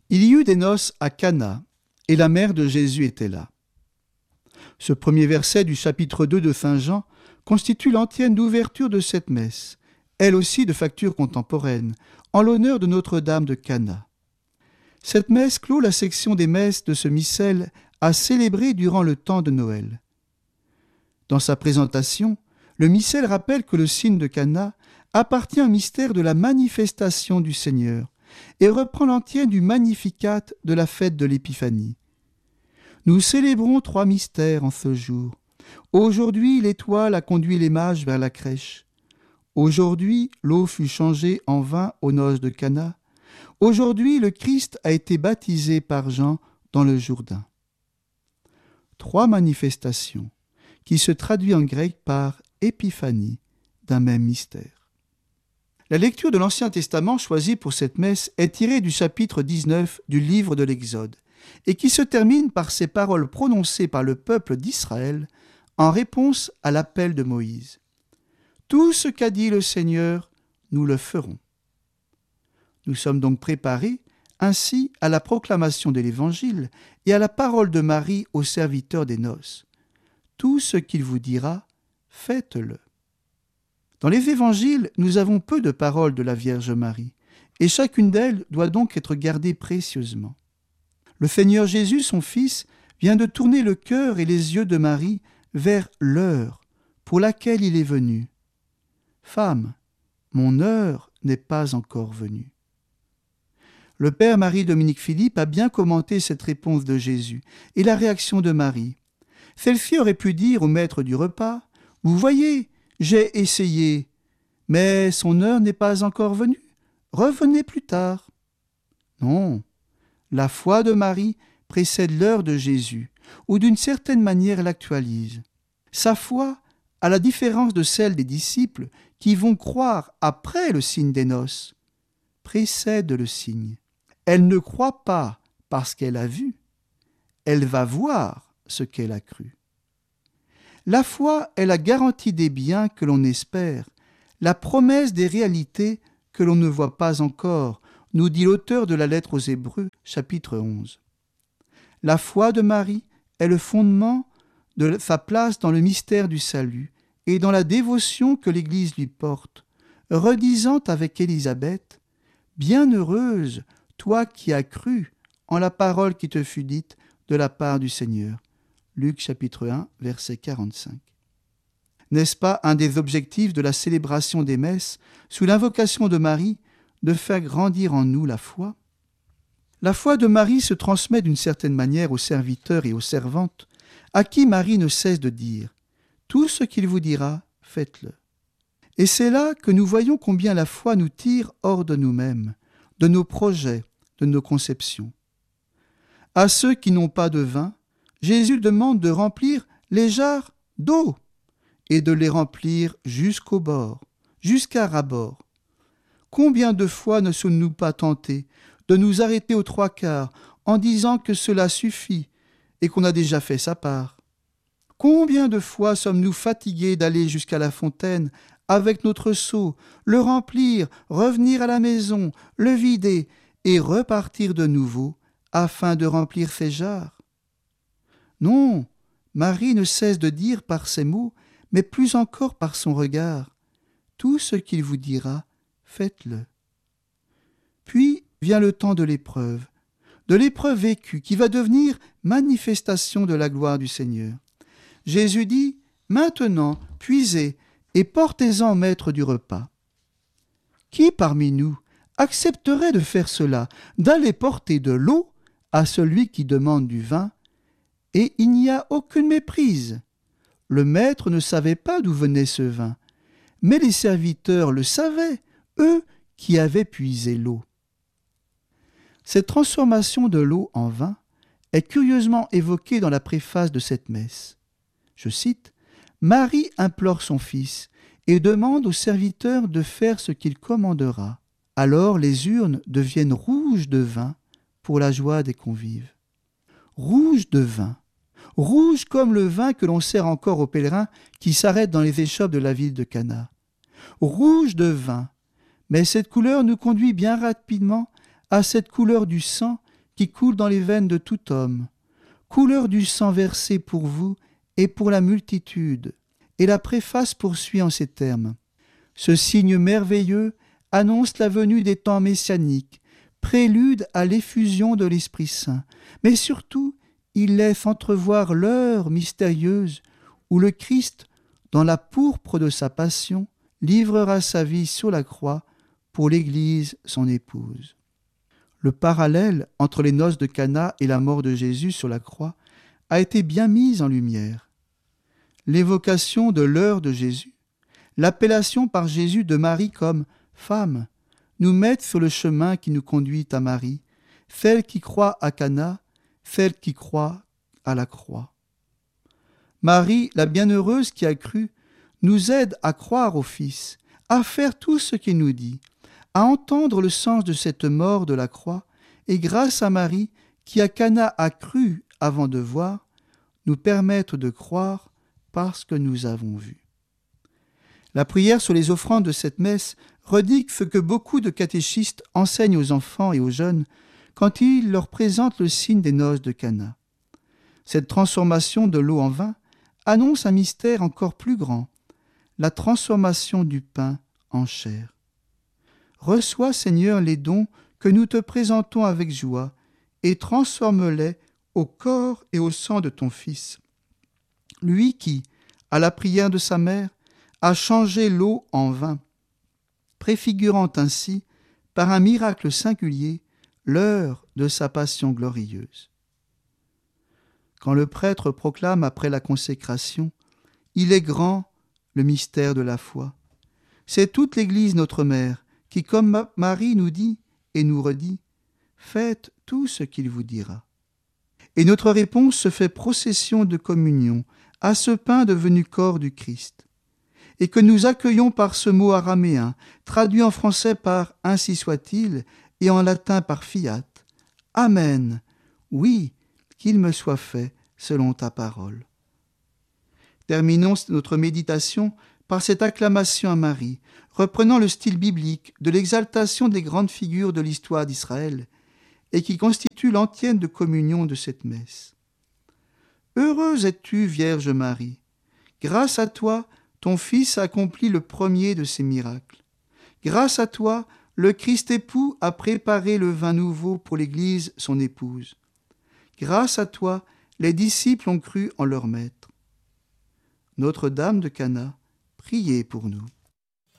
Il y eut des noces à Cana, et la mère de Jésus était là. Ce premier verset du chapitre 2 de Saint Jean constitue l'antienne d'ouverture de cette messe, elle aussi de facture contemporaine, en l'honneur de Notre-Dame de Cana. Cette messe clôt la section des messes de ce missel à célébrer durant le temps de Noël. Dans sa présentation, le missel rappelle que le signe de Cana appartient au mystère de la manifestation du Seigneur et reprend l'antienne du Magnificat de la fête de l'Épiphanie. Nous célébrons 3 mystères en ce jour. Aujourd'hui, l'étoile a conduit les mages vers la crèche. Aujourd'hui, l'eau fut changée en vin aux noces de Cana. Aujourd'hui, le Christ a été baptisé par Jean dans le Jourdain. 3 manifestations qui se traduisent en grec par épiphanie d'un même mystère. La lecture de l'Ancien Testament choisie pour cette messe est tirée du chapitre 19 du livre de l'Exode et qui se termine par ces paroles prononcées par le peuple d'Israël en réponse à l'appel de Moïse. « Tout ce qu'a dit le Seigneur, nous le ferons. » Nous sommes donc préparés ainsi à la proclamation de l'Évangile et à la parole de Marie au serviteur des noces. Tout ce qu'il vous dira, faites-le. Dans les évangiles, nous avons peu de paroles de la Vierge Marie, et chacune d'elles doit donc être gardée précieusement. Le Seigneur Jésus, son Fils, vient de tourner le cœur et les yeux de Marie vers l'heure pour laquelle il est venu. « Femme, mon heure n'est pas encore venue. » Le père Marie-Dominique Philippe a bien commenté cette réponse de Jésus et la réaction de Marie. Celle-ci aurait pu dire au maître du repas « Vous voyez, j'ai essayé, mais son heure n'est pas encore venue. Revenez plus tard. » Non, la foi de Marie précède l'heure de Jésus, ou d'une certaine manière l'actualise. Sa foi, à la différence de celle des disciples qui vont croire après le signe des noces, précède le signe. Elle ne croit pas parce qu'elle a vu, elle va voir ce qu'elle a cru. La foi est la garantie des biens que l'on espère, la promesse des réalités que l'on ne voit pas encore, nous dit l'auteur de la lettre aux Hébreux, chapitre 11. La foi de Marie est le fondement de sa place dans le mystère du salut et dans la dévotion que l'Église lui porte, redisant avec Élisabeth « Bienheureuse, toi qui as cru en la parole qui te fut dite de la part du Seigneur. » Luc chapitre 1, verset 45. N'est-ce pas un des objectifs de la célébration des messes, sous l'invocation de Marie, de faire grandir en nous la foi? La foi de Marie se transmet d'une certaine manière aux serviteurs et aux servantes, à qui Marie ne cesse de dire « Tout ce qu'il vous dira, faites-le. » Et c'est là que nous voyons combien la foi nous tire hors de nous-mêmes, de nos projets, de nos conceptions. À ceux qui n'ont pas de vin, Jésus demande de remplir les jarres d'eau et de les remplir jusqu'au bord, jusqu'à ras-bord. Combien de fois ne sommes-nous pas tentés de nous arrêter aux 3/4 en disant que cela suffit et qu'on a déjà fait sa part? Combien de fois sommes-nous fatigués d'aller jusqu'à la fontaine avec notre seau, le remplir, revenir à la maison, le vider et repartir de nouveau afin de remplir ces jarres? Non, Marie ne cesse de dire par ses mots, mais plus encore par son regard, « Tout ce qu'il vous dira, faites-le. » Puis vient le temps de l'épreuve vécue qui va devenir manifestation de la gloire du Seigneur. Jésus dit, « Maintenant, puisez et portez-en maître du repas. » Qui parmi nous accepterait de faire cela, d'aller porter de l'eau à celui qui demande du vin? Et il n'y a aucune méprise. Le maître ne savait pas d'où venait ce vin, mais les serviteurs le savaient, eux qui avaient puisé l'eau. Cette transformation de l'eau en vin est curieusement évoquée dans la préface de cette messe. Je cite, « Marie implore son Fils et demande aux serviteurs de faire ce qu'il commandera. Alors les urnes deviennent rouges de vin pour la joie des convives. » Rouges de vin, rouge comme le vin que l'on sert encore aux pèlerins qui s'arrêtent dans les échoppes de la ville de Cana. Rouge de vin, mais cette couleur nous conduit bien rapidement à cette couleur du sang qui coule dans les veines de tout homme, couleur du sang versé pour vous et pour la multitude. Et la préface poursuit en ces termes. Ce signe merveilleux annonce la venue des temps messianiques, prélude à l'effusion de l'Esprit Saint, mais surtout, il laisse entrevoir l'heure mystérieuse où le Christ, dans la pourpre de sa passion, livrera sa vie sur la croix pour l'Église, son épouse. Le parallèle entre les noces de Cana et la mort de Jésus sur la croix a été bien mis en lumière. L'évocation de l'heure de Jésus, l'appellation par Jésus de Marie comme « femme » nous mettent sur le chemin qui nous conduit à Marie, celle qui croit à Cana, celle qui croit à la croix. Marie, la bienheureuse qui a cru, nous aide à croire au Fils, à faire tout ce qu'il nous dit, à entendre le sens de cette mort de la croix, et grâce à Marie, qui à Cana a cru avant de voir, nous permettre de croire parce que nous avons vu. La prière sur les offrandes de cette messe redit ce que beaucoup de catéchistes enseignent aux enfants et aux jeunes quand ils leur présentent le signe des noces de Cana. Cette transformation de l'eau en vin annonce un mystère encore plus grand, la transformation du pain en chair. Reçois, Seigneur, les dons que nous te présentons avec joie et transforme-les au corps et au sang de ton Fils. Lui qui, à la prière de sa mère, a changé l'eau en vin, préfigurant ainsi, par un miracle singulier, l'heure de sa passion glorieuse. Quand le prêtre proclame après la consécration « Il est grand, le mystère de la foi », c'est toute l'Église notre mère qui, comme Marie, nous dit et nous redit « Faites tout ce qu'il vous dira ». Et notre réponse se fait procession de communion à ce pain devenu corps du Christ, et que nous accueillons par ce mot araméen, traduit en français par « ainsi soit-il » et en latin par « fiat ». Amen. Oui, qu'il me soit fait selon ta parole. Terminons notre méditation par cette acclamation à Marie, reprenant le style biblique de l'exaltation des grandes figures de l'histoire d'Israël et qui constitue l'antienne de communion de cette messe. Heureuse es-tu, Vierge Marie, grâce à toi, ton Fils a accompli le premier de ces miracles. Grâce à toi, le Christ époux a préparé le vin nouveau pour l'Église, son épouse. Grâce à toi, les disciples ont cru en leur Maître. Notre-Dame de Cana, priez pour nous.